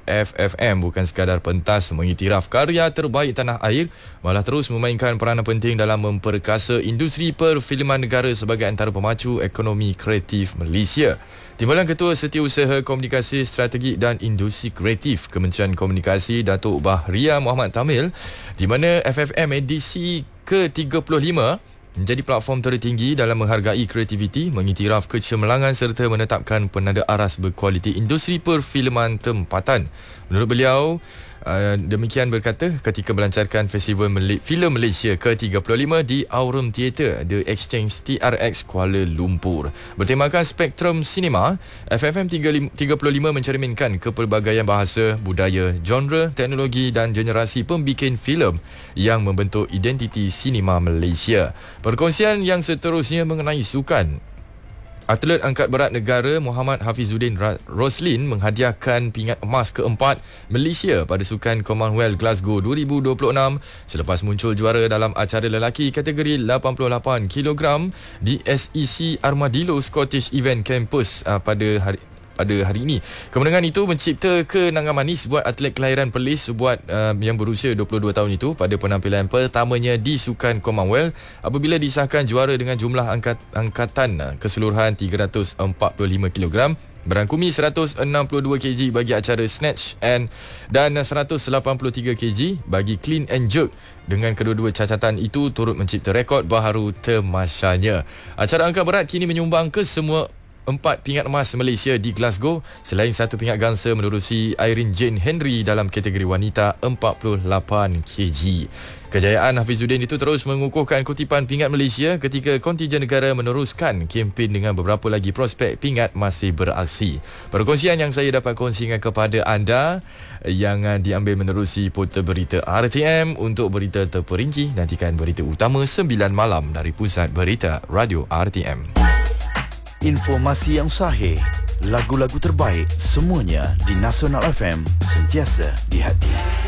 FFM bukan sekadar pentas mengiktiraf karya terbaik tanah air, malah terus memainkan peranan penting dalam memperkasa industri perfilman negara sebagai antara pemacu ekonomi kreatif Malaysia. Timbalan Ketua Setiausaha Komunikasi Strategi dan Industri Kreatif Kementerian Komunikasi Datuk Bahria Muhammad Tamil, di mana FFM edisi ke-35 menjadi platform tertinggi dalam menghargai kreativiti, mengiktiraf kecemerlangan serta menetapkan penanda aras berkualiti industri perfilman tempatan. Menurut beliau, demikian berkata ketika melancarkan Festival Filem Malaysia ke-35 di Aurum Theatre The Exchange TRX Kuala Lumpur. Bertemakan Spektrum Cinema, FFM 35 mencerminkan kepelbagaian bahasa, budaya, genre, teknologi dan generasi pembikin filem yang membentuk identiti sinema Malaysia. Perkongsian yang seterusnya mengenai sukan. Atlet angkat berat negara Muhammad Hafizuddin Roslin menghadiahkan pingat emas keempat Malaysia pada Sukan Commonwealth Glasgow 2026 selepas muncul juara dalam acara lelaki kategori 88 kg di SEC Armadillo Scottish Event Campus pada hari ini. Kemenangan itu mencipta kenangan manis buat atlet kelahiran Perlis yang berusia 22 tahun itu pada penampilan pertamanya di Sukan Commonwealth apabila disahkan juara dengan jumlah angkatan keseluruhan 345 kg, berangkumi 162 kg bagi acara snatch dan 183 kg bagi clean and jerk. Dengan kedua-dua cacatan itu turut mencipta rekod baharu temasanya. Acara angkat berat kini menyumbang ke semua 4 pingat emas Malaysia di Glasgow, selain 1 pingat gangsa menerusi Irene Jane Henry dalam kategori wanita 48 kg. Kejayaan Hafizuddin itu terus mengukuhkan kutipan pingat Malaysia ketika kontingen negara meneruskan kempen dengan beberapa lagi prospek pingat masih beraksi. Perkongsian yang saya dapat kongsikan kepada anda yang diambil menerusi portal berita RTM. Untuk berita terperinci, nantikan berita utama 9 malam dari Pusat Berita Radio RTM. Informasi yang sahih, lagu-lagu terbaik, semuanya di Nasional FM, sentiasa di hati.